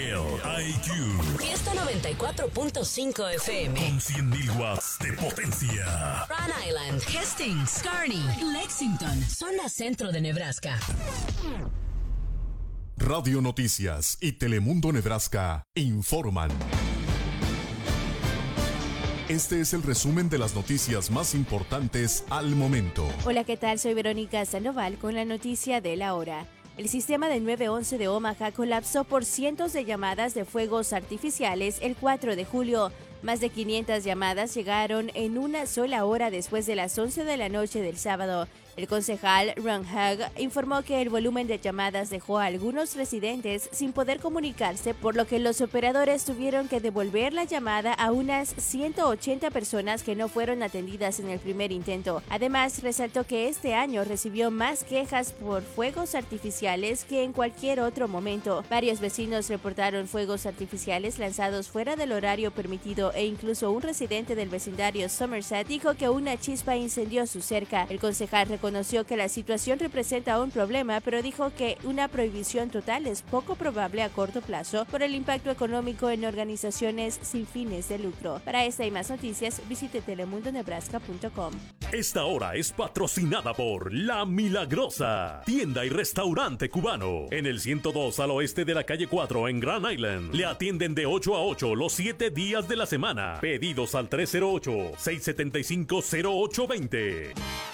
IQ. Fiesta 94.5 FM. Con 100.000 watts de potencia. Rhode Island, Hastings, Kearney, Lexington, zona centro de Nebraska. Radio Noticias y Telemundo Nebraska informan. Este es el resumen de las noticias más importantes al momento. Hola, ¿qué tal? Soy Verónica Sandoval con la noticia de la hora. El sistema del 911 de Omaha colapsó por cientos de llamadas de fuegos artificiales el 4 de julio. Más de 500 llamadas llegaron en una sola hora después de las 11 de la noche del sábado. El concejal Ron Hugg informó que el volumen de llamadas dejó a algunos residentes sin poder comunicarse, por lo que los operadores tuvieron que devolver la llamada a unas 180 personas que no fueron atendidas en el primer intento. Además, resaltó que este año recibió más quejas por fuegos artificiales que en cualquier otro momento. Varios vecinos reportaron fuegos artificiales lanzados fuera del horario permitido e incluso un residente del vecindario Somerset dijo que una chispa incendió su cerca. El concejal reconoció que la situación representa un problema, pero dijo que una prohibición total es poco probable a corto plazo por el impacto económico en organizaciones sin fines de lucro. Para esta y más noticias, visite telemundonebraska.com. Esta hora es patrocinada por La Milagrosa, tienda y restaurante cubano. En el 102 al oeste de la calle 4 en Grand Island. Le atienden de 8 a 8 los 7 días de la semana. Pedidos al 308-675-0820.